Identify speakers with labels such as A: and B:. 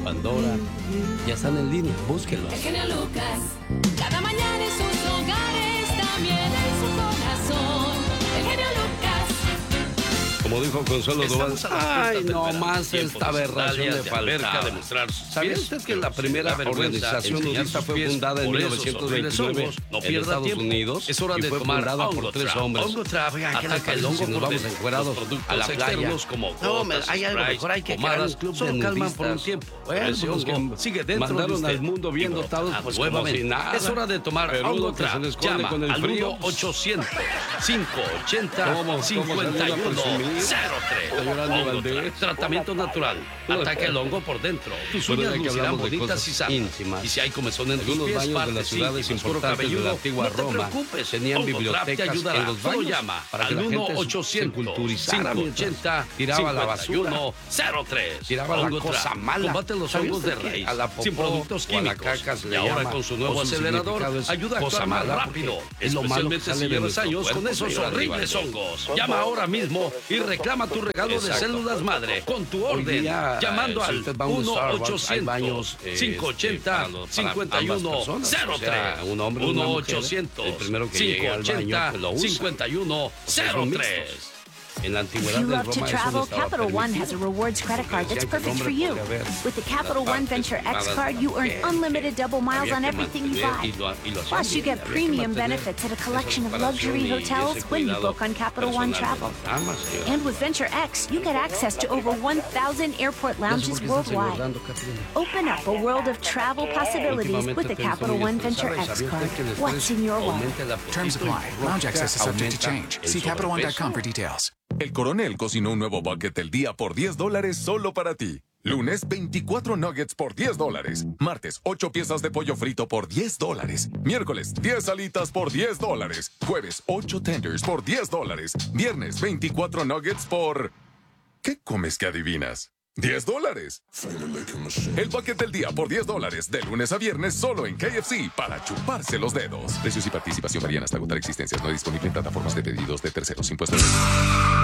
A: Pandora. Ya están en línea, búsquenlos.
B: El genio Lucas, cada mañana en sus hogares, también en su corazón. El genio Lucas.
A: Como dijo Consuelo Duval, ay, no más esta aberración de faltar. ¿Sabía usted que la primera organización nudista fue fundada en 1929 en Estados Unidos? Es hora de tomar fundada por 3 hombres. Ataca el hongo, nos vamos encuerados a la playa. No, hay algo mejor, hay que quedar en club de nudistas. Calman por un tiempo. Sigue dentro. Mandaron al mundo bien dotados, pues como si nada. Es hora de tomar hongo trap. Llama al 1-800-580-5103. Tratamiento natural. Ataca el hongo por dentro. Tus uñas lucirán bonitas y sanas. Y si hay comezón en tus pies, de las ciudades importantes de la antigua Roma, tenían bibliotecas en los baños para que la gente se culturizara. 580 tiraba la basura, 1-03. Tiraba la cosa mala. Combate los hongos de raíz, sin productos químicos. Y ahora con su nuevo acelerador ayuda a actuar más rápido. Especialmente si llevas años con esos horribles hongos. Llama ahora mismo y reclama tu regalo de células madre con tu orden, llamando al 1-800-580-5103. 1-800-580-5103. En la antigüedad
C: If you
A: de
C: love to
A: Roma eso no
C: travel,
A: estaba
C: Capital One has a
A: permitido.
C: rewards credit card that's perfect for you. With the Capital One Venture X card, you earn unlimited double miles on everything you buy. Plus, you get premium benefits at a collection of luxury hotels when you book on Capital One Travel. And with Venture X, you get access to over 1,000 airport lounges worldwide. Open up a world of travel possibilities with the Capital One Venture X card. What's in your wallet?
D: Terms apply. Lounge access is subject to change. See CapitalOne.com for details.
E: El Coronel cocinó un nuevo bucket del día por $10 solo para ti. Lunes, 24 nuggets por $10. Martes, 8 piezas de pollo frito por $10. Miércoles, 10 alitas por $10. Jueves, 8 tenders por $10. Viernes, 24 nuggets por... ¿Qué comes que adivinas? $10. El bucket del día por $10 de lunes a viernes solo en KFC para chuparse los dedos. Precios y participación varían hasta agotar existencias. No disponible en plataformas de pedidos de terceros. Impuestos.